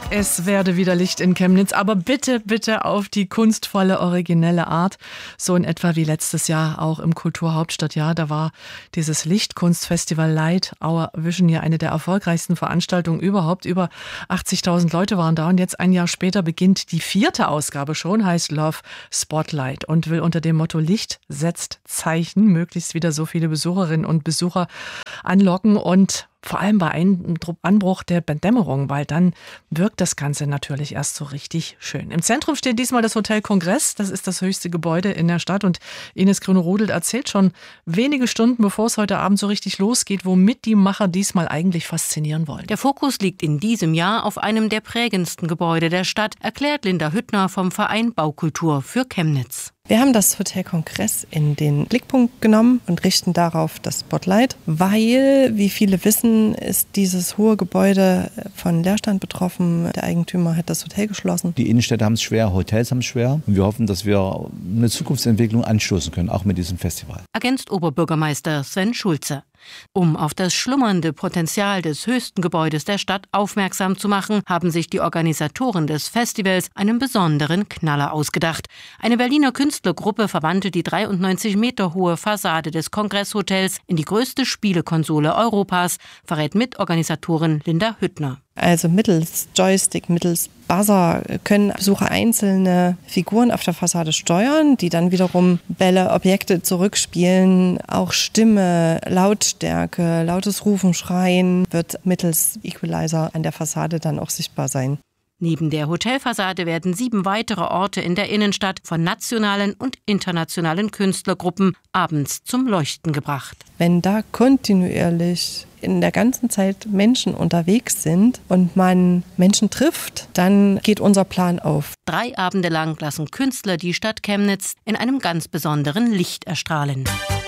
Es werde wieder Licht in Chemnitz, aber bitte, bitte auf die kunstvolle, originelle Art. So in etwa wie letztes Jahr auch im Kulturhauptstadtjahr. Da war dieses Lichtkunstfestival Light Our Vision ja eine der erfolgreichsten Veranstaltungen überhaupt. Über 80.000 Leute waren da und jetzt ein Jahr später beginnt die 4. Ausgabe schon, heißt Love Spotlight und will unter dem Motto Licht setzt Zeichen möglichst wieder so viele Besucherinnen und Besucher anlocken und vor allem bei Anbruch der Dämmerung, weil dann wirkt das Ganze natürlich erst so richtig schön. Im Zentrum steht diesmal das Hotel Kongress. Das ist das höchste Gebäude in der Stadt. Und Ines Grüne-Rodelt erzählt schon wenige Stunden, bevor es heute Abend so richtig losgeht, womit die Macher diesmal eigentlich faszinieren wollen. Der Fokus liegt in diesem Jahr auf einem der prägendsten Gebäude der Stadt, erklärt Linda Hüttner vom Verein Baukultur für Chemnitz. Wir haben das Hotel Kongress in den Blickpunkt genommen und richten darauf das Spotlight, weil, wie viele wissen, ist dieses hohe Gebäude von Leerstand betroffen. Der Eigentümer hat das Hotel geschlossen. Die Innenstädte haben es schwer, Hotels haben es schwer und wir hoffen, dass wir eine Zukunftsentwicklung anstoßen können, auch mit diesem Festival. Ergänzt Oberbürgermeister Sven Schulze. Um auf das schlummernde Potenzial des höchsten Gebäudes der Stadt aufmerksam zu machen, haben sich die Organisatoren des Festivals einen besonderen Knaller ausgedacht. Eine Berliner Künstlergruppe verwandelte die 93 Meter hohe Fassade des Kongresshotels in die größte Spielekonsole Europas, verrät Mitorganisatorin Linda Hüttner. Also mittels Joystick, mittels Buzzer können Besucher einzelne Figuren auf der Fassade steuern, die dann wiederum Bälle, Objekte zurückspielen. Auch Stimme, Lautstärke, lautes Rufen, Schreien wird mittels Equalizer an der Fassade dann auch sichtbar sein. Neben der Hotelfassade werden 7 weitere Orte in der Innenstadt von nationalen und internationalen Künstlergruppen abends zum Leuchten gebracht. Wenn da kontinuierlich in der ganzen Zeit Menschen unterwegs sind und man Menschen trifft, dann geht unser Plan auf. 3 Abende lang lassen Künstler die Stadt Chemnitz in einem ganz besonderen Licht erstrahlen.